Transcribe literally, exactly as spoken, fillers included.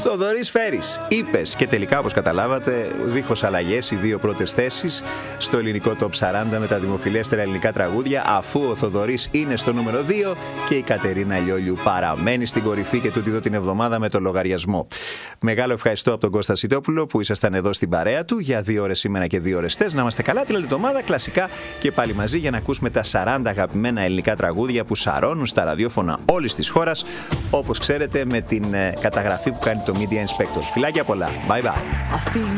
Θοδωρής Φέρης, είπες, και τελικά όπως καταλάβατε, δίχως αλλαγές οι δύο πρώτες θέσεις στο ελληνικό Top σαράντα με τα δημοφιλέστερα ελληνικά τραγούδια, αφού ο Θοδωρής είναι στο νούμερο δύο και η Κατερίνα Λιόλιου παραμένει στην κορυφή και τούτη εδώ την εβδομάδα με το λογαριασμό. Μεγάλο ευχαριστώ από τον Κώστα Σιτόπουλο που ήσασταν εδώ στην παρέα του για δύο ώρες σήμερα και δύο ώρες χθες. Να είμαστε καλά την άλλη εβδομάδα, κλασικά και πάλι μαζί για να ακούσουμε τα σαράντα αγαπημένα ελληνικά τραγούδια που σαρώνουν στα ραδιόφωνα όλης της χώρας, όπως ξέρετε με την καταγραφή που κάνει το Media Inspector. Φιλάκια πολλά. Bye bye.